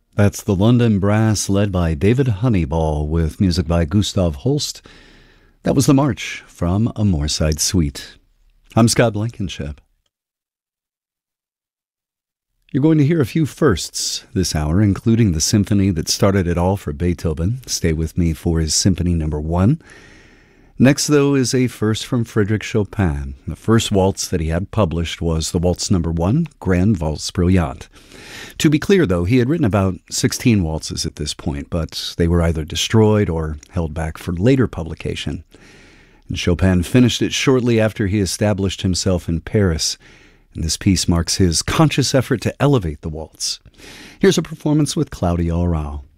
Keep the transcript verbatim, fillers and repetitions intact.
That's the London Brass led by David Honeyball with music by Gustav Holst. That was the march from A Moorside Suite. I'm Scott Blankenship. You're going to hear a few firsts this hour, including the symphony that started it all for Beethoven. Stay with me for his Symphony Number One. Next, though, is a first from Frédéric Chopin. The first waltz that he had published was the Waltz Number One, Grand Valse Brillante. To be clear, though, he had written about sixteen waltzes at this point, but they were either destroyed or held back for later publication. And Chopin finished it shortly after he established himself in Paris. And this piece marks his conscious effort to elevate the waltz. Here's a performance with Claudia Arrau.